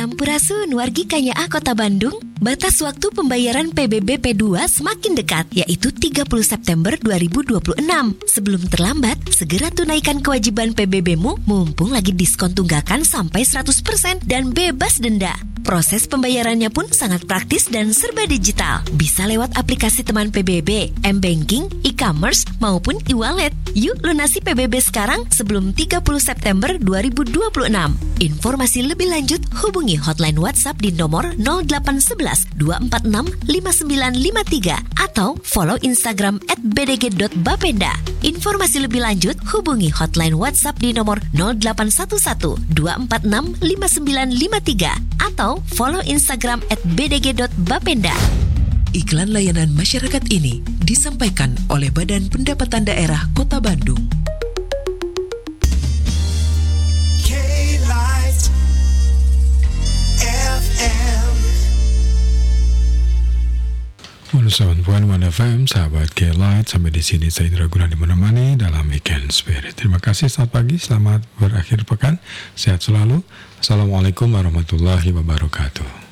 Sampurasun wargi Kanyaah Kota Bandung, batas waktu pembayaran PBB P2 semakin dekat, yaitu 30 September 2026. Sebelum terlambat, segera tunaikan kewajiban PBB-mu mumpung lagi diskon tunggakan sampai 100% dan bebas denda. Proses pembayarannya pun sangat praktis dan serba digital. Bisa lewat aplikasi teman PBB, M-Banking, e-commerce, maupun e-wallet. Yuk lunasi PBB sekarang sebelum 30 September 2026. Informasi lebih lanjut hubungi hotline WhatsApp di nomor 0811 246 5953 atau follow Instagram @bdg.bapenda. Informasi lebih lanjut hubungi hotline WhatsApp di nomor 0811 246 5953 atau follow Instagram @bdg.bapenda. Iklan layanan masyarakat ini disampaikan oleh Badan Pendapatan Daerah Kota Bandung. K-Light FM 107.1 FM, sahabat K-Light. Sampai di sini saya Indra Gunawan menemani dalam Weekend Spirit. Terima kasih, selamat pagi, selamat berakhir pekan, sehat selalu. Assalamualaikum warahmatullahi wabarakatuh.